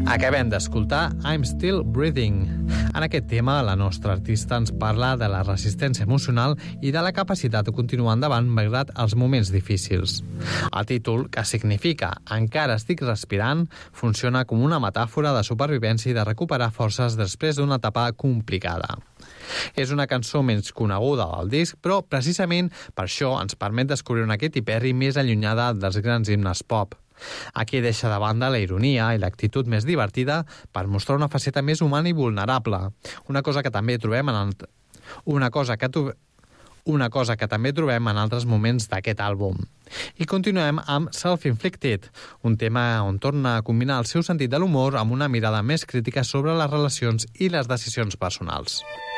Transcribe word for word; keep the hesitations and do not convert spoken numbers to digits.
Acabem d'escoltar I'm Still Breathing. En aquest tema, la nostra artista ens parla de la resistència emocional i de la capacitat de continuar endavant malgrat els moments difícils. El títol, que significa Encara estic respirant, funciona com una metàfora de supervivència i de recuperar forces després d'una etapa complicada. És una cançó menys coneguda del disc, però precisament per això ens permet descobrir una Katy Perry més allunyada dels grans himnes pop. Aquí deixa de banda la ironia i l'actitud més divertida per mostrar una faceta més humana i vulnerable, una cosa que també trobem en el... una cosa que tu... una cosa que també trobem en altres moments d'aquest àlbum. I continuem amb Self-Inflicted, un tema on torna a combinar el seu sentit de l'humor amb una mirada més crítica sobre les relacions i les decisions personals.